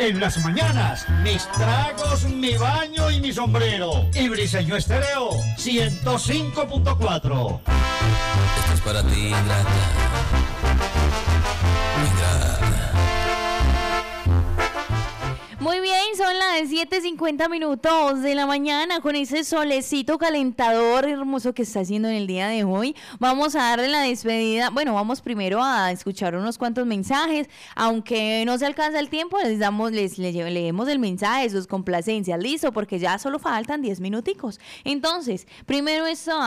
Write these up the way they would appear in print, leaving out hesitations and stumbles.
En las mañanas, mis tragos, mi baño y mi sombrero. Y Briseño Estéreo 105.4. Esto es para ti, ingrata. Ingrata. Muy bien, son las 7:50 de la mañana con ese solecito calentador hermoso que está haciendo en el día de hoy. Vamos a darle la despedida. Bueno, vamos primero a escuchar unos cuantos mensajes. Aunque no se alcanza el tiempo, leemos el mensaje, sus complacencias, listo, porque ya solo faltan 10 minuticos. Entonces, primero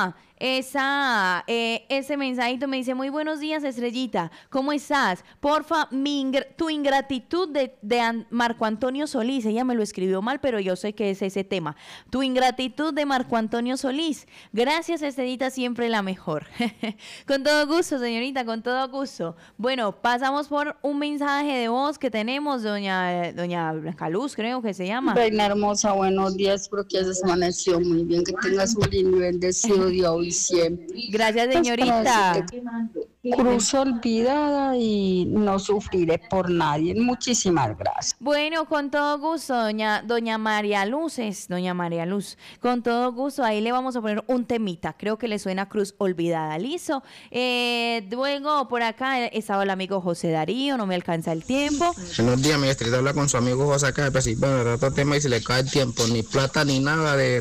ese mensajito me dice: muy buenos días, Estrellita, ¿cómo estás? Porfa, tu ingratitud de Marco Antonio Solís. Ella me lo escribió mal, pero yo sé que es ese tema. Tu ingratitud de Marco Antonio Solís. Gracias, Estrellita, siempre la mejor. Con todo gusto, señorita, con todo gusto. Bueno, pasamos por un mensaje de voz que tenemos, doña Blanca Luz, creo que se llama. Reina hermosa, buenos días, porque ya se amaneció muy bien, que tengas un lindo y bendecido día hoy siempre. Gracias, señorita. Cruz olvidada y no sufriré por nadie. Muchísimas gracias. Bueno, con todo gusto, doña María Luz, con todo gusto, ahí le vamos a poner un temita, creo que le suena Cruz olvidada, listo. Luego por acá estaba el amigo José Darío, no me alcanza el tiempo. Buenos días, mi estrella, habla con su amigo José acá, pues sí, bueno, rato tema y se le cae el tiempo, ni plata ni nada de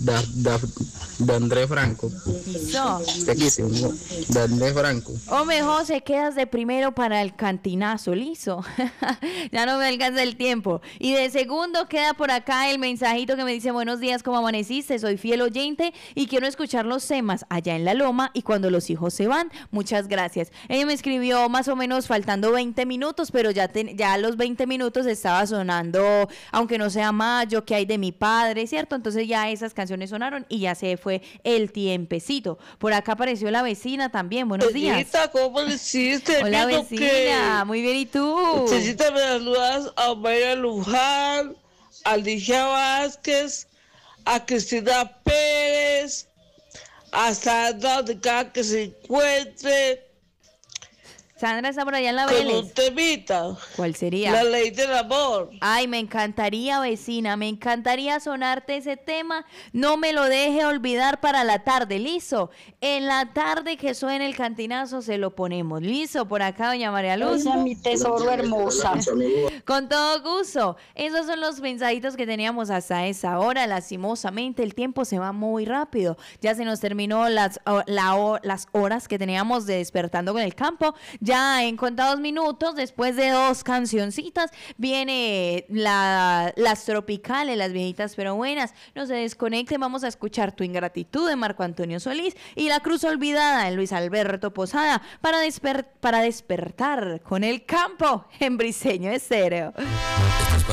Andrés Franco. Listo. De Andrés Franco. Hombre, José, quedas de primero para el cantinazo, listo. Ya no me alcanza el tiempo. Y de segundo queda por acá el mensajito que me dice: buenos días, ¿cómo amaneciste? Soy fiel oyente y quiero escuchar los temas allá en la loma y cuando los hijos se van. Muchas gracias. Ella me escribió más o menos faltando 20 minutos, pero ya a los 20 minutos estaba sonando Aunque no sea mayo, ¿Qué hay de mi padre? ¿Cierto? Entonces ya esas canciones sonaron y ya se fue el tiempecito. Por acá apareció la vecina también. Buenos días. ¿Cómo le hiciste? Hola, vecina. Muy bien, ¿y tú? Necesita me saludas a María Luján, a Ligia Vázquez, a Cristina Pérez, a Sandra, donde cada que se encuentre. Sandra está por allá en la Con Vélez. un temita. ¿Cuál sería? La ley del amor. Ay, me encantaría, vecina, me encantaría sonarte ese tema. No me lo deje olvidar para la tarde, listo. En la tarde que suene el cantinazo se lo ponemos, listo. Por acá, doña María Luz. Esa es mi tesoro hermosa. Con todo gusto. Esos son los mensajitos que teníamos hasta esa hora. Lastimosamente el tiempo se va muy rápido. Ya se nos terminó las horas que teníamos de Despertando con el Campo. Ya en contados minutos, después de 2 cancioncitas, viene las tropicales, las viejitas pero buenas. No se desconecten, vamos a escuchar Tu ingratitud de Marco Antonio Solís y La cruz olvidada de Luis Alberto Posada para despertar con el campo en Briseño Estéreo.